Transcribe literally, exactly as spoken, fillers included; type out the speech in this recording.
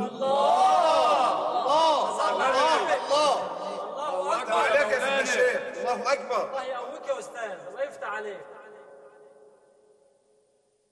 الله اكبر عليك يا سيدي الشيخ. الله اكبر. الله يقويك يا استاذ، الله يفتح عليك.